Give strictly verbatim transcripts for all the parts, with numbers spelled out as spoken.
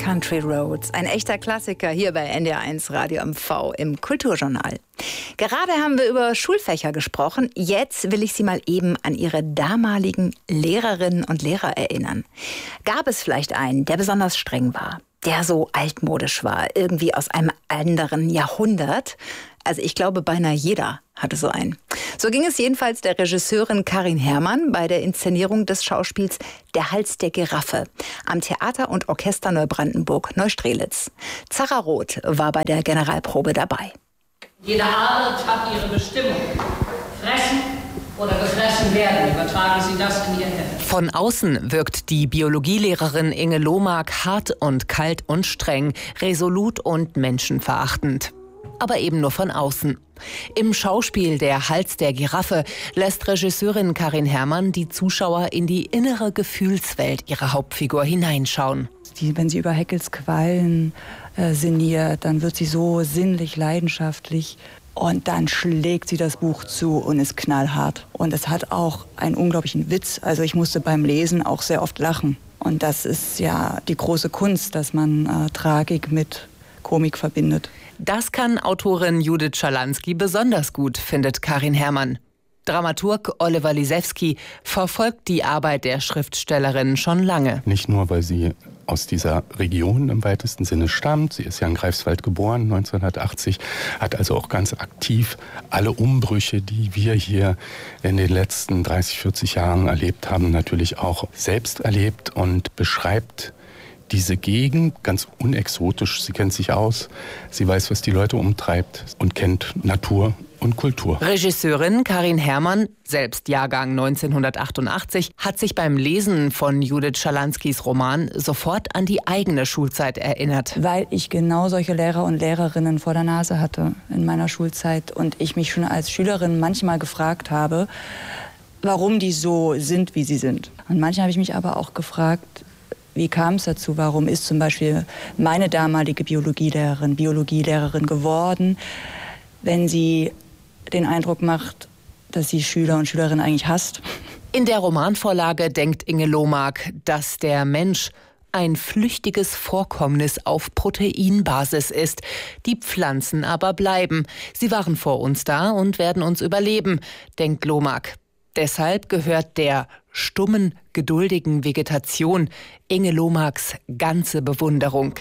Country Roads, ein echter Klassiker hier bei N D R eins Radio M V im Kulturjournal. Gerade haben wir über Schulfächer gesprochen. Jetzt will ich Sie mal eben an Ihre damaligen Lehrerinnen und Lehrer erinnern. Gab es vielleicht einen, der besonders streng war, der so altmodisch war, irgendwie aus einem anderen Jahrhundert? Also ich glaube, beinahe jeder hatte so einen. So ging es jedenfalls der Regisseurin Karin Herrmann bei der Inszenierung des Schauspiels Der Hals der Giraffe am Theater und Orchester Neubrandenburg Neustrelitz. Zara Roth war bei der Generalprobe dabei. Jede Art hat ihre Bestimmung. Fressen oder gefressen werden, übertragen Sie das in Ihr Heft. Von außen wirkt die Biologielehrerin Inge Lohmark hart und kalt und streng, resolut und menschenverachtend. Aber eben nur von außen. Im Schauspiel Der Hals der Giraffe lässt Regisseurin Karin Herrmann die Zuschauer in die innere Gefühlswelt ihrer Hauptfigur hineinschauen. Die, wenn sie über Haeckels Quallen äh, sinniert, dann wird sie so sinnlich, leidenschaftlich. Und dann schlägt sie das Buch zu und ist knallhart. Und es hat auch einen unglaublichen Witz. Also ich musste beim Lesen auch sehr oft lachen. Und das ist ja die große Kunst, dass man äh, Tragik mit Komik verbindet. Das kann Autorin Judith Schalansky besonders gut, findet Karin Herrmann. Dramaturg Oliver Lisewski verfolgt die Arbeit der Schriftstellerin schon lange. Nicht nur, weil sie aus dieser Region im weitesten Sinne stammt. Sie ist ja in Greifswald geboren, neunzehnhundertachtzig, hat also auch ganz aktiv alle Umbrüche, die wir hier in den letzten dreißig, vierzig Jahren erlebt haben, natürlich auch selbst erlebt und beschreibt diese Gegend ganz unexotisch. Sie kennt sich aus, sie weiß, was die Leute umtreibt und kennt Natur und Kultur. Regisseurin Karin Herrmann, selbst Jahrgang neunzehnhundertachtundachtzig, hat sich beim Lesen von Judith Schalanskys Roman sofort an die eigene Schulzeit erinnert. Weil ich genau solche Lehrer und Lehrerinnen vor der Nase hatte in meiner Schulzeit und ich mich schon als Schülerin manchmal gefragt habe, warum die so sind, wie sie sind. Und manchmal habe ich mich aber auch gefragt, wie kam es dazu? Warum ist zum Beispiel meine damalige Biologielehrerin Biologielehrerin geworden, wenn sie den Eindruck macht, dass sie Schüler und Schülerinnen eigentlich hasst? In der Romanvorlage denkt Inge Lohmark, dass der Mensch ein flüchtiges Vorkommnis auf Proteinbasis ist. Die Pflanzen aber bleiben. Sie waren vor uns da und werden uns überleben, denkt Lohmark. Deshalb gehört der stummen, geduldigen Vegetation Inge Lohmarks ganze Bewunderung.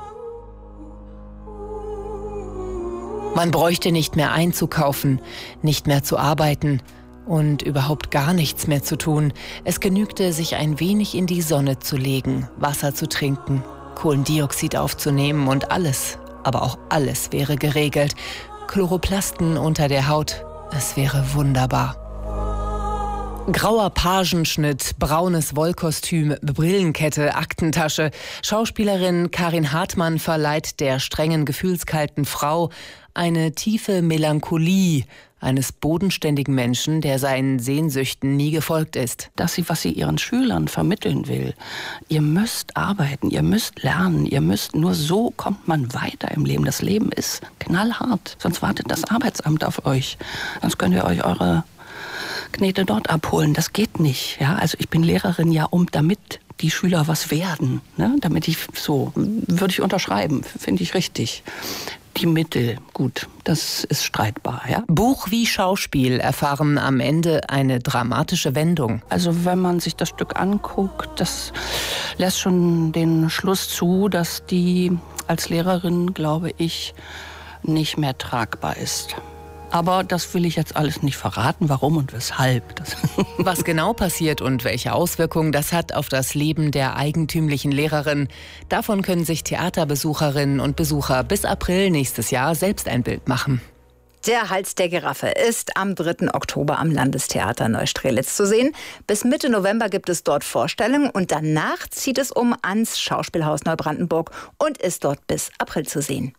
Man bräuchte nicht mehr einzukaufen, nicht mehr zu arbeiten und überhaupt gar nichts mehr zu tun. Es genügte, sich ein wenig in die Sonne zu legen, Wasser zu trinken, Kohlendioxid aufzunehmen und alles, aber auch alles wäre geregelt. Chloroplasten unter der Haut, es wäre wunderbar. Grauer Pagenschnitt, braunes Wollkostüm, Brillenkette, Aktentasche. Schauspielerin Karin Hartmann verleiht der strengen, gefühlskalten Frau eine tiefe Melancholie eines bodenständigen Menschen, der seinen Sehnsüchten nie gefolgt ist. Dass sie, was sie ihren Schülern vermitteln will, ihr müsst arbeiten, ihr müsst lernen, ihr müsst, nur so kommt man weiter im Leben. Das Leben ist knallhart, sonst wartet das Arbeitsamt auf euch. Sonst könnt ihr euch eure Knete dort abholen, das geht nicht. Ja? Also ich bin Lehrerin ja, um damit die Schüler was werden. Ne? Damit ich so, würde ich unterschreiben, finde ich richtig. Die Mittel, gut, das ist streitbar. Ja? Buch wie Schauspiel erfahren am Ende eine dramatische Wendung. Also wenn man sich das Stück anguckt, das lässt schon den Schluss zu, dass die als Lehrerin, glaube ich, nicht mehr tragbar ist. Aber das will ich jetzt alles nicht verraten, warum und weshalb. Das Was genau passiert und welche Auswirkungen das hat auf das Leben der eigentümlichen Lehrerin, davon können sich Theaterbesucherinnen und Besucher bis April nächstes Jahr selbst ein Bild machen. Der Hals der Giraffe ist am dritten Oktober am Landestheater Neustrelitz zu sehen. Bis Mitte November gibt es dort Vorstellungen und danach zieht es um ans Schauspielhaus Neubrandenburg und ist dort bis April zu sehen.